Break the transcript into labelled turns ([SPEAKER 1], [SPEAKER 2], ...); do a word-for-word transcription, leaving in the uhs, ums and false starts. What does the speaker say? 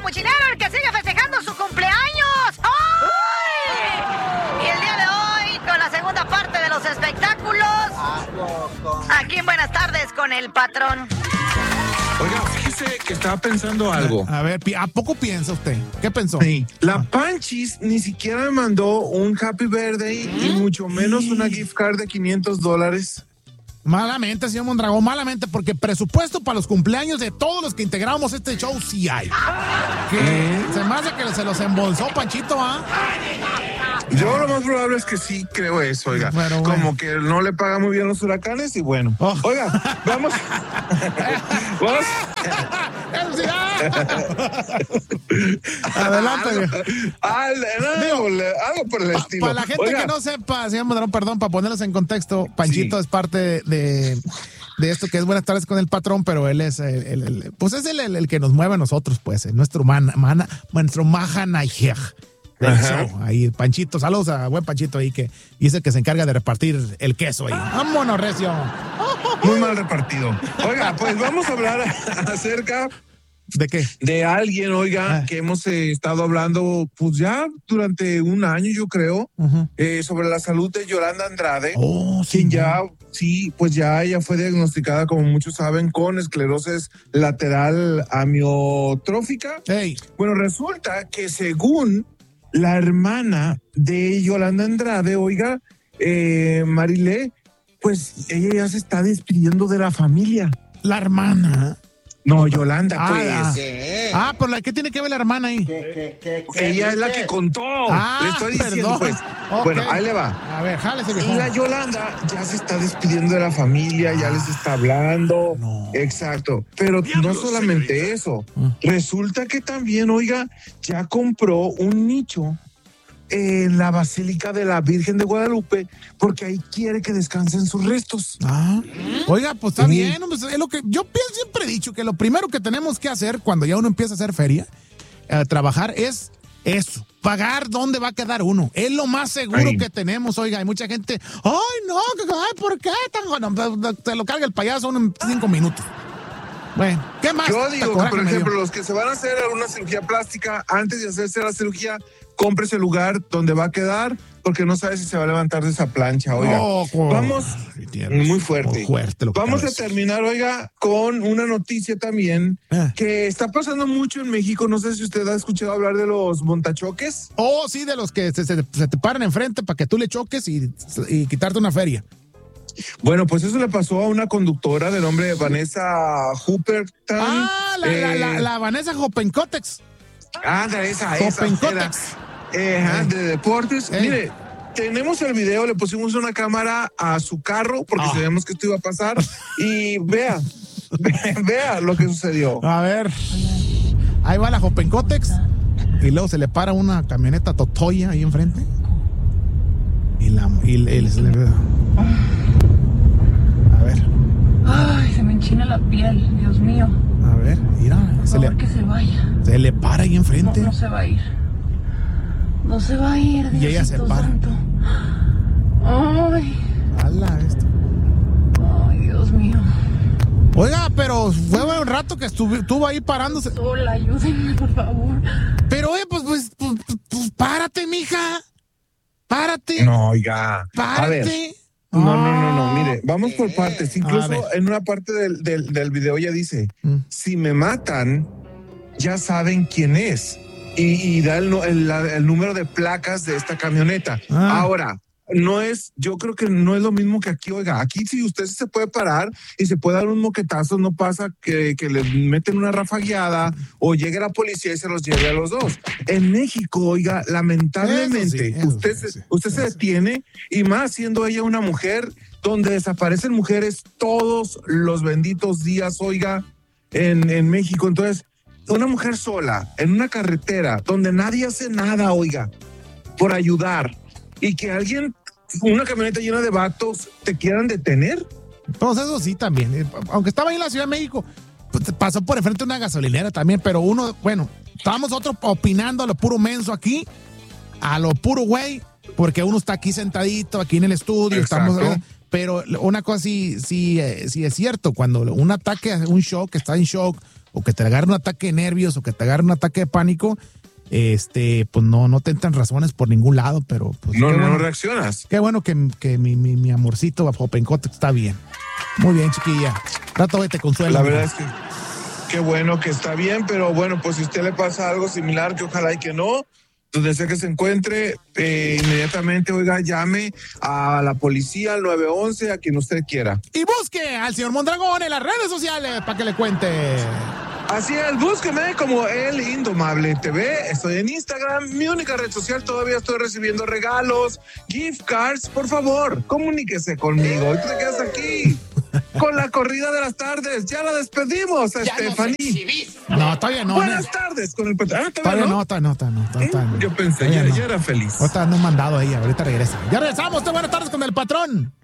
[SPEAKER 1] Capuchinero, el que sigue festejando su cumpleaños. ¡Ay! Y el día de hoy, con la segunda parte de los espectáculos, aquí en Buenas Tardes con el patrón.
[SPEAKER 2] Oiga, fíjese que estaba pensando algo.
[SPEAKER 3] A ver, ¿a poco piensa usted? ¿Qué pensó?
[SPEAKER 2] Sí, la Panchis ni siquiera me mandó un Happy Birthday ¿Mm? y mucho menos una gift card de quinientos dólares.
[SPEAKER 3] Malamente, señor Mondragón, malamente, porque presupuesto para los cumpleaños de todos los que integramos este show sí hay. Que ¿Eh? Se me hace que se los embolsó Panchito, ¿ah?
[SPEAKER 2] Yo lo más probable es que sí creo eso, oiga. Bueno, bueno. Como que no le paga muy bien los huracanes y bueno. Oh. Oiga, vamos. ¿Vamos?
[SPEAKER 3] Adelante.
[SPEAKER 2] Algo, algo, algo por el
[SPEAKER 3] pa,
[SPEAKER 2] estilo.
[SPEAKER 3] Para la gente oiga. que no sepa, señor Mondragón, perdón, para ponerlos en contexto, Panchito sí. es parte de, de, de esto que es Buenas Tardes con el Patrón, pero él es el, el, el pues es el, el, el que nos mueve a nosotros, pues, nuestro man, man, nuestro Mahanajer. Ahí, Panchito, saludos a buen Panchito ahí que dice que se encarga de repartir el queso ahí. ¡Vámonos, recio!
[SPEAKER 2] Muy mal repartido. Oiga, pues vamos a hablar acerca
[SPEAKER 3] ¿de qué?
[SPEAKER 2] De alguien, oiga, ah. que hemos eh, estado hablando pues ya durante un año, yo creo, uh-huh. eh, sobre la salud de Yolanda Andrade,
[SPEAKER 3] oh, sí,
[SPEAKER 2] quien ya, sí, pues ya ella fue diagnosticada, como muchos saben, con esclerosis lateral amiotrófica.
[SPEAKER 3] Hey.
[SPEAKER 2] Bueno, resulta que según la hermana de Yolanda Andrade, oiga, eh, Marilé, pues ella ya se está despidiendo de la familia.
[SPEAKER 3] La hermana.
[SPEAKER 2] No, Yolanda,
[SPEAKER 3] ah,
[SPEAKER 2] pues.
[SPEAKER 3] ¿Qué? Ah, pero ¿qué tiene que ver la hermana ahí?
[SPEAKER 2] ¿Qué, qué, qué, ella es la que contó.
[SPEAKER 3] Ah,
[SPEAKER 2] le estoy diciendo,
[SPEAKER 3] perdón.
[SPEAKER 2] pues.
[SPEAKER 3] Okay.
[SPEAKER 2] Bueno, ahí le va.
[SPEAKER 3] A ver, jálese, viejo.
[SPEAKER 2] Y la Yolanda ya se está despidiendo de la familia, ya les está hablando.
[SPEAKER 3] No.
[SPEAKER 2] Exacto. Pero Diablo, no solamente señorita. eso. ¿Mm? Resulta que también, oiga, ya compró un nicho en la Basílica de la Virgen de Guadalupe, porque ahí quiere que descansen sus restos.
[SPEAKER 3] Ah, oiga, pues está sí. bien. Pues es lo que yo siempre he dicho, que lo primero que tenemos que hacer cuando ya uno empieza a hacer feria, a trabajar, es eso, pagar dónde va a quedar uno. Es lo más seguro ay. que tenemos, oiga. Hay mucha gente, ay, no, ay, ¿por qué tan bueno? Te lo carga el payaso en cinco minutos. Bueno, ¿qué más?
[SPEAKER 2] Yo digo que, por ejemplo, los que se van a hacer una cirugía plástica, antes de hacerse la cirugía, cómprese el lugar donde va a quedar, porque no sabe si se va a levantar de esa plancha, oiga. Oh, oh, vamos, muy fuerte.
[SPEAKER 3] Oh, fuerte lo que
[SPEAKER 2] vamos a terminar, oiga, con una noticia también eh. que está pasando mucho en México. No sé si usted ha escuchado hablar de los montachoques.
[SPEAKER 3] Oh, sí, de los que se, se, se te paran enfrente para que tú le choques y, y quitarte una feria.
[SPEAKER 2] Bueno, pues eso le pasó a una conductora de nombre Vanessa Hupperton.
[SPEAKER 3] Ah, la, eh, la, la, la Vanessa Hoppenkotex.
[SPEAKER 2] Ah, esa, esa. Era, eh, eh. De deportes. Eh. Mire, tenemos el video, le pusimos una cámara a su carro porque ah. sabíamos que esto iba a pasar. Y vea, vea lo que sucedió.
[SPEAKER 3] A ver, ahí va la Hoppenkotex y luego se le para una camioneta Totoya ahí enfrente. Y la... Y, y, y, se le... A ver.
[SPEAKER 4] Ay, se me enchina la piel, Dios mío.
[SPEAKER 3] A ver, mira.
[SPEAKER 4] Por
[SPEAKER 3] se
[SPEAKER 4] favor,
[SPEAKER 3] le,
[SPEAKER 4] que se vaya.
[SPEAKER 3] Se le para ahí enfrente.
[SPEAKER 4] No, no se va a ir. No se va a ir, Diosito
[SPEAKER 3] y ella se para.
[SPEAKER 4] Santo. Ay.
[SPEAKER 3] Hala esto.
[SPEAKER 4] Ay, Dios mío.
[SPEAKER 3] Oiga, pero fue un rato que estuvo, estuvo ahí parándose.
[SPEAKER 4] Sola, ayúdenme, por favor.
[SPEAKER 3] Pero, oye, pues, pues, pues, pues párate, mija. Párate.
[SPEAKER 2] No, oiga.
[SPEAKER 3] Párate.
[SPEAKER 2] A ver. No, no, no, no, mire, vamos por partes. Incluso en una parte del, del, del video ella dice, mm. si me matan, ya saben quién es. Y, y da el, el, el número de placas de esta camioneta. Ah. Ahora, no es, yo creo que no es lo mismo que aquí, oiga, aquí si usted se puede parar y se puede dar un moquetazo, no pasa que, que le meten una rafagueada o llegue la policía y se los lleve a los dos. En México, oiga, lamentablemente, eso sí, eso usted, sí, se, usted sí, se detiene y más siendo ella una mujer donde desaparecen mujeres todos los benditos días, oiga, en, en México. Entonces, una mujer sola en una carretera donde nadie hace nada, oiga, por ayudar. Y que alguien, una camioneta llena de vatos, te quieran detener.
[SPEAKER 3] Pues eso sí también. Aunque estaba ahí en la Ciudad de México, pues pasó por enfrente de una gasolinera también, pero uno, bueno, estábamos otros opinando a lo puro menso aquí, a lo puro güey, porque uno está aquí sentadito, aquí en el estudio,
[SPEAKER 2] exacto.
[SPEAKER 3] estamos... Pero una cosa sí, sí, sí es cierto, cuando un ataque, un shock, está en shock, o que te agarre un ataque de nervios o que te agarre un ataque de pánico, este, pues no, no te entran razones por ningún lado, pero pues
[SPEAKER 2] no, no,
[SPEAKER 3] bueno,
[SPEAKER 2] no reaccionas.
[SPEAKER 3] Qué bueno que, que mi, mi, mi amorcito bajo Pencote está bien. Muy bien, chiquilla. Rato hoy te consuelo.
[SPEAKER 2] La verdad es que qué bueno que está bien, pero bueno, pues si a usted le pasa algo similar, que ojalá y que no, donde sea que se encuentre, eh, inmediatamente, oiga, llame a la policía, al nueve once, a quien usted quiera.
[SPEAKER 3] Y busque al señor Mondragón en las redes sociales para que le cuente.
[SPEAKER 2] Así es, búsqueme como El Indomable T V, estoy en Instagram, mi única red social, todavía estoy recibiendo regalos, gift cards, por favor, comuníquese conmigo, y tú te quedas aquí con la corrida de las tardes, ya la despedimos a Stephanie.
[SPEAKER 3] No, todavía no.
[SPEAKER 2] Buenas
[SPEAKER 3] no.
[SPEAKER 2] tardes con el patrón.
[SPEAKER 3] Ah, todavía no, todavía no, todavía no. Todavía no.
[SPEAKER 2] Yo pensé, ya, no. ya era feliz.
[SPEAKER 3] Ahorita no han mandado ahí, ahorita regresa. Ya regresamos, buenas tardes con el patrón.